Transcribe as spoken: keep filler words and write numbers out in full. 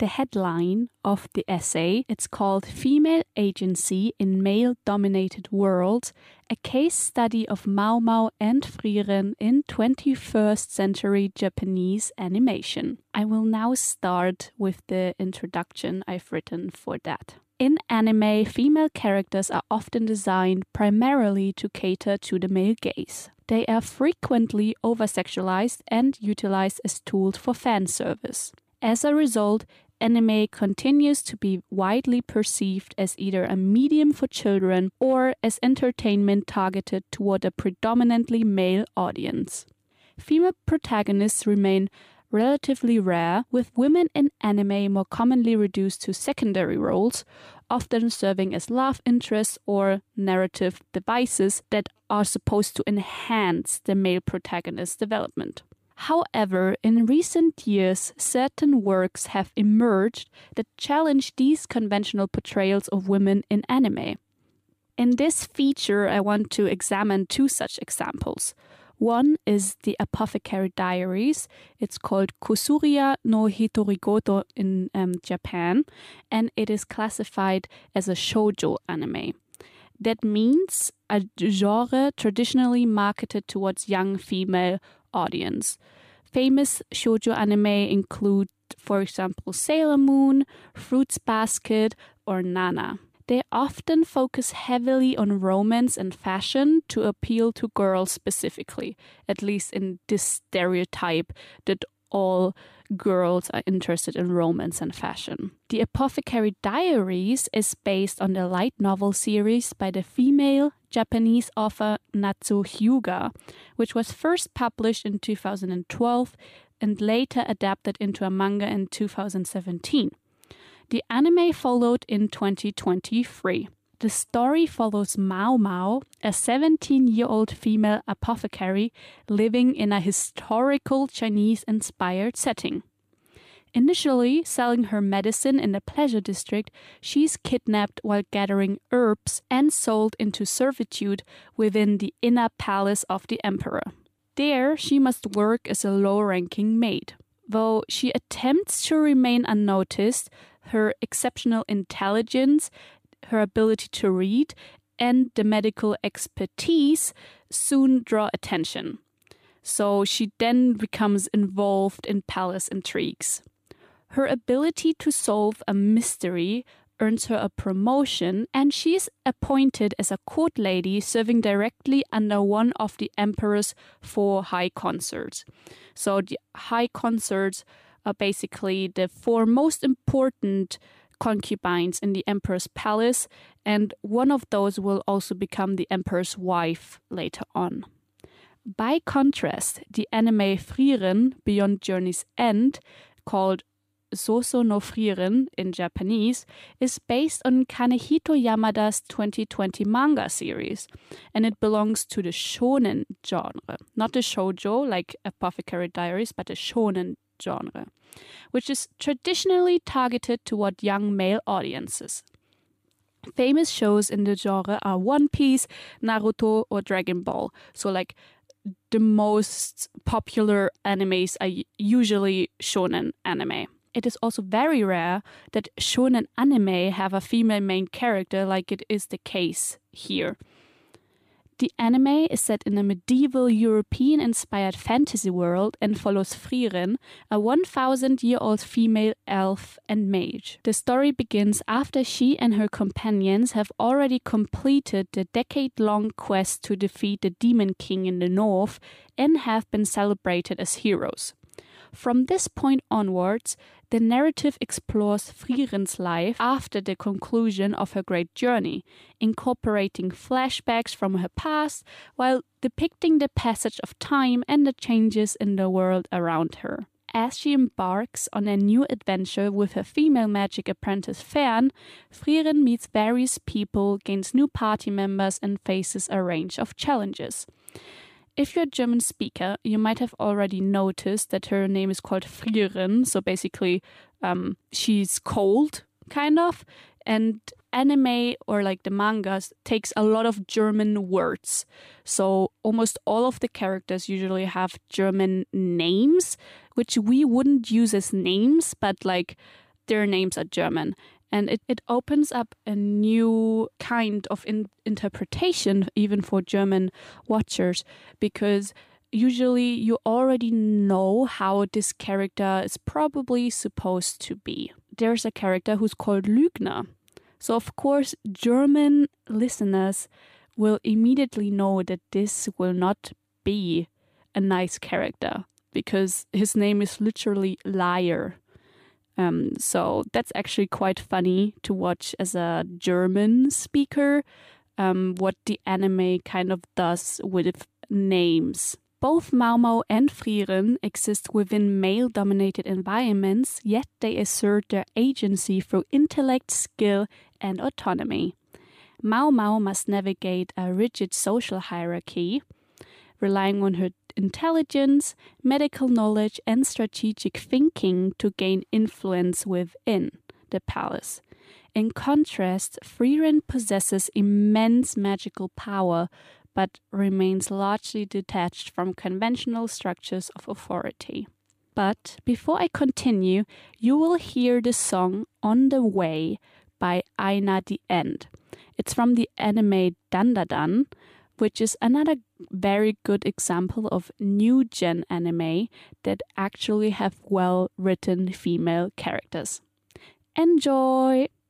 The headline of the essay, it's called Female Agency in Male-Dominated Worlds, a case study of Mao Mao and Frieren in twenty-first century Japanese animation. I will now start with the introduction I've written for that. In anime, female characters are often designed primarily to cater to the male gaze. They are frequently over-sexualized and utilized as tools for fan service. As a result, anime continues to be widely perceived as either a medium for children or as entertainment targeted toward a predominantly male audience. Female protagonists remain relatively rare, with women in anime more commonly reduced to secondary roles, often serving as love interests or narrative devices that are supposed to enhance the male protagonist's development. However, in recent years, certain works have emerged that challenge these conventional portrayals of women in anime. In this feature, I want to examine two such examples. One is the Apothecary Diaries. It's called Kusuria no Hitorigoto in um, Japan, and it is classified as a shoujo anime. That means a genre traditionally marketed towards young female audience. Famous shoujo anime include, for example, Sailor Moon, Fruits Basket, or Nana. They often focus heavily on romance and fashion to appeal to girls specifically, at least in this stereotype that all girls are interested in romance and fashion. The Apothecary Diaries is based on the light novel series by the female Japanese author Natsu Hyuga, which was first published in two thousand twelve and later adapted into a manga in two thousand seventeen. The anime followed in twenty twenty-three. The story follows Mao Mao, a seventeen-year-old female apothecary living in a historical Chinese-inspired setting. Initially selling her medicine in the pleasure district, she's kidnapped while gathering herbs and sold into servitude within the inner palace of the emperor. There, she must work as a low-ranking maid. Though she attempts to remain unnoticed, her exceptional intelligence, her ability to read, and the medical expertise soon draw attention. So she then becomes involved in palace intrigues. Her ability to solve a mystery earns her a promotion, and she is appointed as a court lady serving directly under one of the emperor's four high consorts. So the high consorts are basically the four most important concubines in the emperor's palace, and one of those will also become the emperor's wife later on. By contrast, the anime Frieren, Beyond Journey's End, called Soso no Frieren in Japanese, is based on Kanehito Yamada's twenty twenty manga series, and it belongs to the shonen genre, not the shoujo like Apothecary Diaries, but the shonen genre, which is traditionally targeted toward young male audiences. Famous shows in the genre are One Piece, Naruto, or Dragon Ball. So like the most popular animes are usually shonen anime. It is also very rare that shonen anime have a female main character like it is the case here. The anime is set in a medieval European-inspired fantasy world and follows Frieren, a one thousand year old female elf and mage. The story begins after she and her companions have already completed the decade-long quest to defeat the Demon King in the north and have been celebrated as heroes. From this point onwards, the narrative explores Frieren's life after the conclusion of her great journey, incorporating flashbacks from her past while depicting the passage of time and the changes in the world around her. As she embarks on a new adventure with her female magic apprentice Fern, Frieren meets various people, gains new party members, and faces a range of challenges. If you're a German speaker, you might have already noticed that her name is called Frieren, so basically um, she's cold, kind of, and anime or like the mangas takes a lot of German words. So almost all of the characters usually have German names, which we wouldn't use as names, but like their names are German. And it, it opens up a new kind of in, interpretation, even for German watchers, because usually you already know how this character is probably supposed to be. There's a character who's called Lügner. So, of course, German listeners will immediately know that this will not be a nice character, because his name is literally liar. Um, so that's actually quite funny to watch as a German speaker, um, what the anime kind of does with names. Both Mau Mau and Frieren exist within male-dominated environments, yet they assert their agency through intellect, skill, and autonomy. Mau Mau must navigate a rigid social hierarchy, relying on her intelligence, medical knowledge, and strategic thinking to gain influence within the palace. In contrast, Frieren possesses immense magical power, but remains largely detached from conventional structures of authority. But before I continue, you will hear the song On the Way by Aina the End. It's from the anime Dandadan, which is another very good example of new gen anime that actually have well-written female characters. Enjoy!